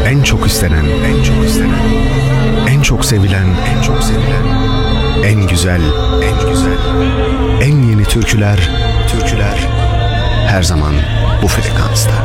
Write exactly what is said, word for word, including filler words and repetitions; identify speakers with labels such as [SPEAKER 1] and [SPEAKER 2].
[SPEAKER 1] En çok istenen, en çok istenen, en çok sevilen, en çok sevilen, en güzel, en güzel, en yeni türküler, türküler her zaman bu frekansta.